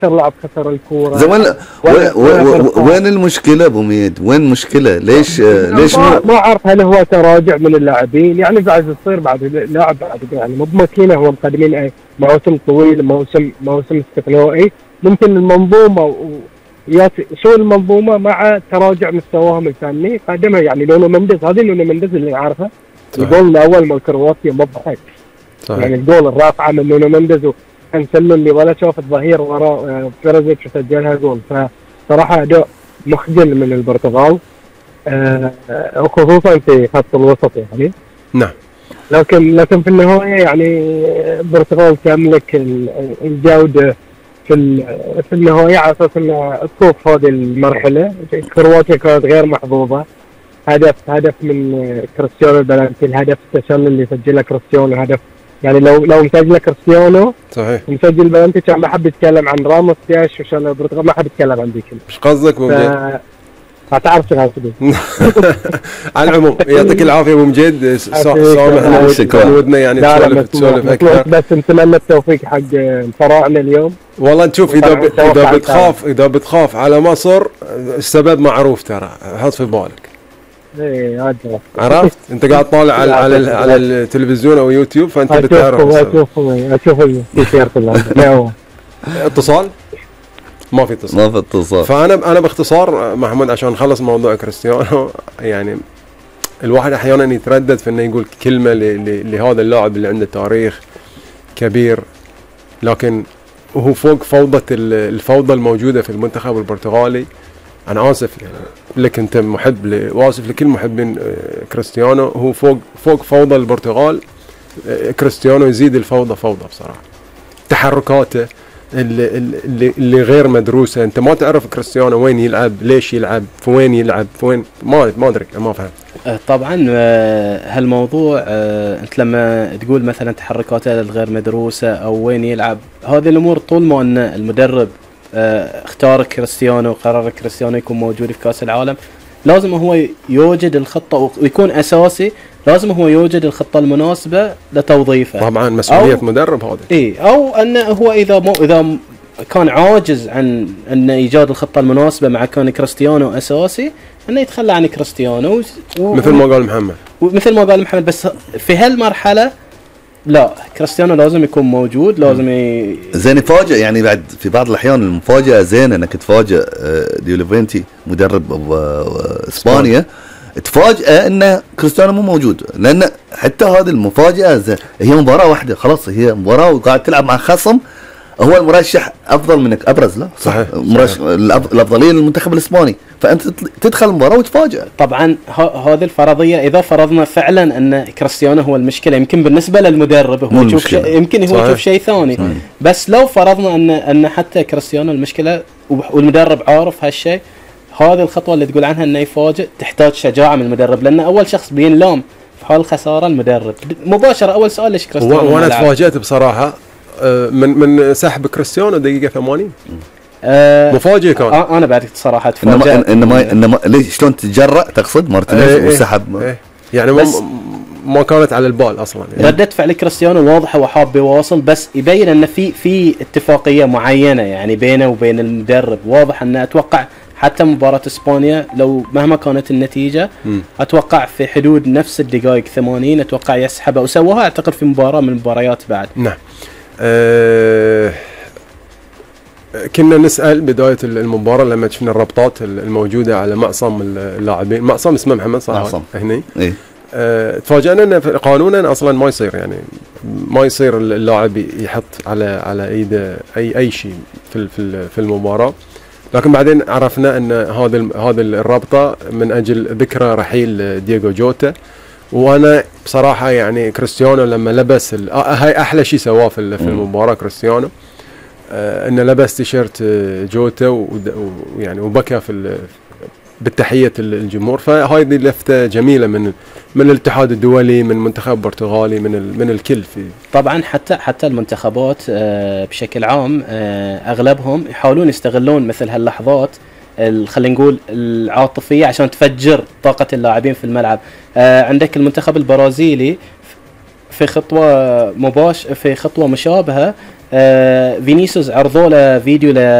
اكثر لاعب خسر الكوره. زمان وين المشكله ابو ميد؟ وين المشكله؟ ليش ما اعرف هل هو تراجع من اللاعبين؟ يعني بعد تصير بعد اللاعب بعد يعني مو بماكينه، هو مقدمين موسم طويل، موسم استثنائي. ممكن المنظومه شو المنظومه مع تراجع مستواهم الفني قدمها. يعني نونو مندز، هذه نونو مندز اللي عارفه الجول الاول مال كرواتيا مضحك. يعني الجول الرافعه من نونو مندز وانسلو اللي ولا شوف الظهير وراء بيريزيتش سجلها جول. فصراحه اداء مخجل من البرتغال، وخصوصا في خط الوسط يعني. نعم. لكن في النهايه يعني البرتغال تملك الجوده في النهايه على اساس انها تفوق هذه المرحله. كرواتيا كانت غير محظوظه. هدف من كريستيانو البلنتي، الهدف التسلل اللي سجله كريستيانو، هدف يعني لو مسجله كريستيانو صحيح مسجل بلنتي كان ما حد يتكلم عن راموس دياش وشان البرتغال، ما حد يتكلم عن ذيك. ايش قصدك ابو مجيد؟ ما تعرف شو قصدي. على العموم يعطيك العافيه ابو مجيد، سامحنا ودنا يعني تسولف اكثر، بس نتمنى التوفيق حق الفراعنه اليوم. والله نشوف اذا بتخاف على مصر السبب معروف ترى، حط في بالك. ايه عرفت انت قاعد طالع على التلفزيون او يوتيوب فانت بتعرف. اشوف التيشيرت اللي اتصال ما في اتصال. فانا باختصار محمود عشان نخلص موضوع كريستيانو، يعني الواحد احيانا يتردد في انه يقول كلمه لهذا اللاعب اللي عنده تاريخ كبير، لكن وهو فوق الفوضى الموجوده في المنتخب البرتغالي. انا اسف يعني لك انت محب واسف لكل محبين كريستيانو، هو فوق فوضى البرتغال. كريستيانو يزيد الفوضى فوضى بصراحه. تحركاته اللي غير مدروسه، انت ما تعرف كريستيانو وين يلعب، ليش يلعب، في وين يلعب، في وين ما ادري، ما فهمت. طبعا هالموضوع انت لما تقول مثلا تحركاته الغير مدروسه او وين يلعب، هذه الامور طول ما ان المدرب اختار كريستيانو، قرر كريستيانو يكون موجود في كاس العالم، لازم هو يوجد الخطه ويكون اساسي. لازم هو يوجد الخطه المناسبه لتوظيفه. طبعا مسؤوليه مدرب هذا. او انه هو اذا كان عاجز عن ان ايجاد الخطه المناسبه مع كون كريستيانو اساسي، انه يتخلى عن كريستيانو مثل ما قال محمد. بس في هالمرحله لا، كريستيانو لازم يكون موجود، لازم زين يفاجئ يعني. بعد في بعض الاحيان المفاجاه زينه انك تفاجئ دي لوفرنتي مدرب اسبانيا تفاجئ ان كريستيانو مو موجود، لان حتى هذه المفاجاه هي مباراه واحده خلاص، هي مباراه وقاعد تلعب مع خصم هو المرشح افضل منك، ابرز لا صحيح الافضليه للمنتخب الاسباني، فانت تدخل المباراه وتفاجئ. طبعا هذه الفرضيه اذا فرضنا فعلا ان كريستيانو هو المشكله، يمكن بالنسبه للمدرب هو يشوف يمكن هو يشوف شيء ثاني. بس لو فرضنا ان حتى كريستيانو المشكله والمدرب عارف هالشيء، هذه الخطوه اللي تقول عنها انه يفاجئ تحتاج شجاعه من المدرب، لان اول شخص بينلام في حال خساره المدرب مباشره. اول سؤال ليش كريستيانو؟ وانا تفاجأت بصراحه من سحب كريستيانو دقيقه 80. مفاجئ كان. انا بعد صراحه تفاجأت. انما ليش شلون تجرأ تقصد مارتينيز وسحب؟ يعني ما كانت على البال اصلا يعني. ردة فعل كريستيانو واضحه وحاب يواصل، بس يبين ان في اتفاقيه معينه يعني بينه وبين المدرب. واضح ان اتوقع حتى مباراة اسبانيا لو مهما كانت النتيجة اتوقع في حدود نفس الدقائق 80 اتوقع يسحبها، وسووها اعتقد في مباراة من المباريات بعد. نعم. كنا نسأل بداية المباراة لما شفنا الربطات الموجودة على معصم اللاعبين، معصم اسمه محمد صح؟ معصم هني. تفاجأنا ان قانونا اصلا ما يصير، يعني ما يصير اللاعب يحط على ايده اي شيء في المباراة، لكن بعدين عرفنا ان هذا الرابطه من اجل ذكرى رحيل دييغو جوتا. وانا بصراحه يعني كريستيانو لما لبس هاي احلى شيء سواه في المباراه كريستيانو، انه لبس تيشيرت جوتا ويعني وبكى بالتحيه الجمهور. فهاي دي لفته جميله من الاتحاد الدولي، من منتخب برتغالي، من الكل. في طبعا حتى المنتخبات بشكل عام اغلبهم يحاولون يستغلون مثل هاللحظات خلينا نقول العاطفيه عشان تفجر طاقه اللاعبين في الملعب. عندك المنتخب البرازيلي في خطوه مشابهه فينيسيوس عرضوا له فيديو